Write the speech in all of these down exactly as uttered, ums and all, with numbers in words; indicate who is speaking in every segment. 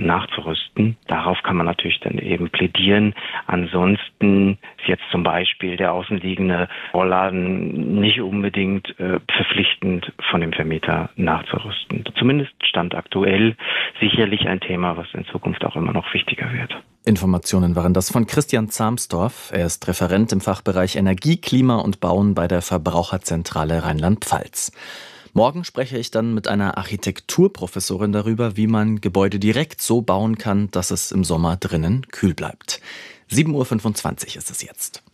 Speaker 1: nachzurüsten. Darauf kann man natürlich dann eben plädieren. Ansonsten ist jetzt zum Beispiel der außenliegende Rollladen nicht unbedingt äh, verpflichtend von dem Vermieter nachzurüsten. Zumindest Stand aktuell sicherlich ein Thema, was in Zukunft auch immer noch wichtiger wird.
Speaker 2: Informationen waren das von Christian Zahmsdorf. Er ist Referent im Fachbereich Energie, Klima und Bauen bei der Verbraucherzentrale Rheinland-Pfalz. Morgen spreche ich dann mit einer Architekturprofessorin darüber, wie man Gebäude direkt so bauen kann, dass es im Sommer drinnen kühl bleibt. sieben Uhr fünfundzwanzig ist es jetzt.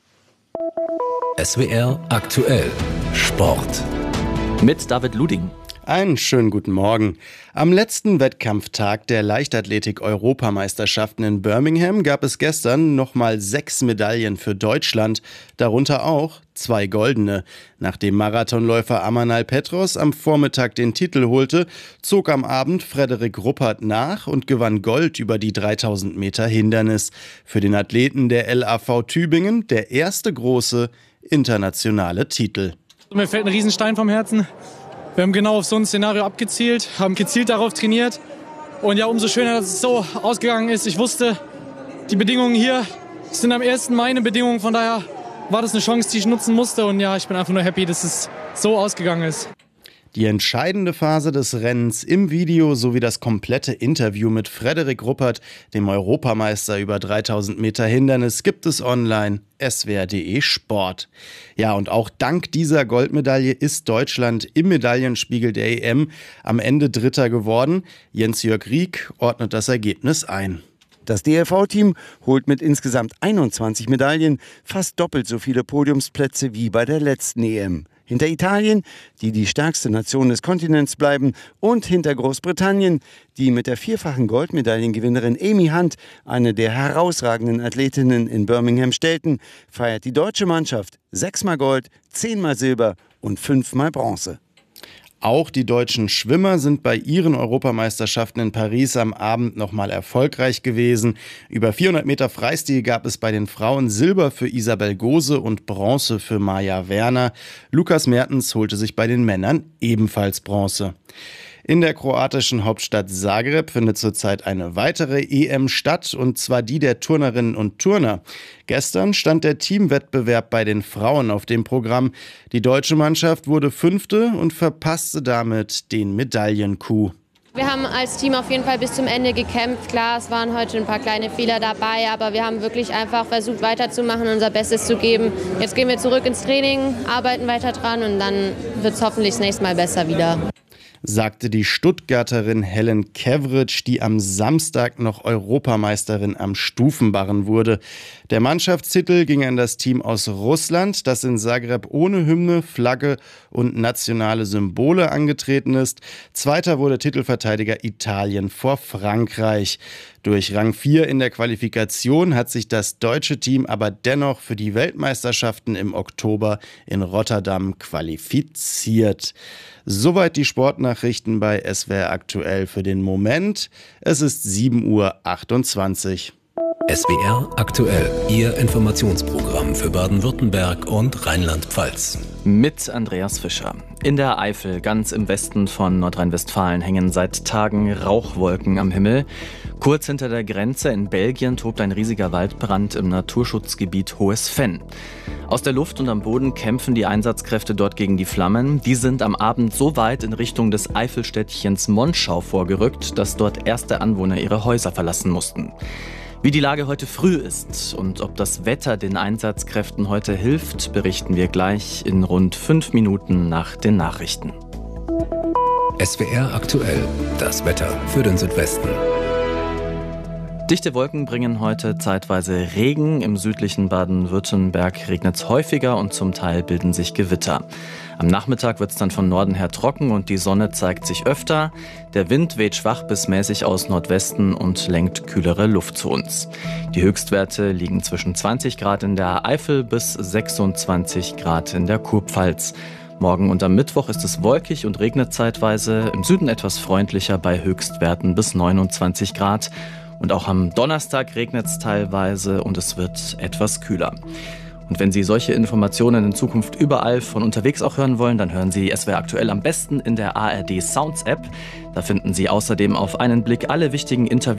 Speaker 3: S W R aktuell Sport.
Speaker 2: Mit David Luding.
Speaker 4: Einen schönen guten Morgen. Am letzten Wettkampftag der Leichtathletik-Europameisterschaften in Birmingham gab es gestern nochmal sechs Medaillen für Deutschland, darunter auch zwei goldene. Nachdem Marathonläufer Amanal Petros am Vormittag den Titel holte, zog am Abend Frederik Ruppert nach und gewann Gold über die dreitausend Meter Hindernis. Für den Athleten der L A V Tübingen der erste große internationale Titel.
Speaker 5: Mir fällt ein Riesenstein vom Herzen. Wir haben genau auf so ein Szenario abgezielt, haben gezielt darauf trainiert. Und ja, umso schöner, dass es so ausgegangen ist. Ich wusste, die Bedingungen hier sind am ersten meine Bedingungen. Von daher war das eine Chance, die ich nutzen musste. Und ja, ich bin einfach nur happy, dass es so ausgegangen ist.
Speaker 4: Die entscheidende Phase des Rennens im Video sowie das komplette Interview mit Frederik Ruppert, dem Europameister über dreitausend Meter Hindernis, gibt es online S W R punkt de Sport. Ja, und auch dank dieser Goldmedaille ist Deutschland im Medaillenspiegel der E M am Ende Dritter geworden. Jens-Jörg Rieck ordnet das Ergebnis ein.
Speaker 6: Das D L V-Team holt mit insgesamt einundzwanzig Medaillen fast doppelt so viele Podiumsplätze wie bei der letzten E M. Hinter Italien, die die stärkste Nation des Kontinents bleiben, und hinter Großbritannien, die mit der vierfachen Goldmedaillengewinnerin Amy Hunt eine der herausragenden Athletinnen in Birmingham stellten, feiert die deutsche Mannschaft sechsmal Gold, zehnmal Silber und fünfmal Bronze.
Speaker 4: Auch die deutschen Schwimmer sind bei ihren Europameisterschaften in Paris am Abend nochmal erfolgreich gewesen. Über vierhundert Meter Freistil gab es bei den Frauen Silber für Isabel Gose und Bronze für Maja Werner. Lukas Mertens holte sich bei den Männern ebenfalls Bronze. In der kroatischen Hauptstadt Zagreb findet zurzeit eine weitere E M statt, und zwar die der Turnerinnen und Turner. Gestern stand der Teamwettbewerb bei den Frauen auf dem Programm. Die deutsche Mannschaft wurde Fünfte und verpasste damit den Medaillencoup.
Speaker 7: Wir haben als Team auf jeden Fall bis zum Ende gekämpft. Klar, es waren heute ein paar kleine Fehler dabei, aber wir haben wirklich einfach versucht weiterzumachen, unser Bestes zu geben. Jetzt gehen wir zurück ins Training, arbeiten weiter dran und dann wird es hoffentlich das nächste Mal besser wieder.
Speaker 4: Sagte die Stuttgarterin Helen Kevritsch, die am Samstag noch Europameisterin am Stufenbarren wurde. Der Mannschaftstitel ging an das Team aus Russland, das in Zagreb ohne Hymne, Flagge und nationale Symbole angetreten ist. Zweiter wurde Titelverteidiger Italien vor Frankreich. Durch Rang vier in der Qualifikation hat sich das deutsche Team aber dennoch für die Weltmeisterschaften im Oktober in Rotterdam qualifiziert. Soweit die Sportnachrichten bei S W R aktuell für den Moment. Es ist sieben Uhr achtundzwanzig.
Speaker 3: S W R aktuell, Ihr Informationsprogramm für Baden-Württemberg und Rheinland-Pfalz.
Speaker 2: Mit Andreas Fischer. In der Eifel, ganz im Westen von Nordrhein-Westfalen, hängen seit Tagen Rauchwolken am Himmel. Kurz hinter der Grenze in Belgien tobt ein riesiger Waldbrand im Naturschutzgebiet Hohes Venn. Aus der Luft und am Boden kämpfen die Einsatzkräfte dort gegen die Flammen. Die sind am Abend so weit in Richtung des Eifelstädtchens Monschau vorgerückt, dass dort erste Anwohner ihre Häuser verlassen mussten. Wie die Lage heute früh ist und ob das Wetter den Einsatzkräften heute hilft, berichten wir gleich in rund fünf Minuten nach den Nachrichten.
Speaker 3: S W R aktuell, das Wetter für den Südwesten.
Speaker 2: Dichte Wolken bringen heute zeitweise Regen. Im südlichen Baden-Württemberg regnet es häufiger und zum Teil bilden sich Gewitter. Am Nachmittag wird es dann von Norden her trocken und die Sonne zeigt sich öfter. Der Wind weht schwach bis mäßig aus Nordwesten und lenkt kühlere Luft zu uns. Die Höchstwerte liegen zwischen zwanzig Grad in der Eifel bis sechsundzwanzig Grad in der Kurpfalz. Morgen und am Mittwoch ist es wolkig und regnet zeitweise. Im Süden etwas freundlicher bei Höchstwerten bis neunundzwanzig Grad. Und auch am Donnerstag regnet es teilweise und es wird etwas kühler. Und wenn Sie solche Informationen in Zukunft überall von unterwegs auch hören wollen, dann hören Sie S W R aktuell am besten in der A R D Sounds App. Da finden Sie außerdem auf einen Blick alle wichtigen Interviews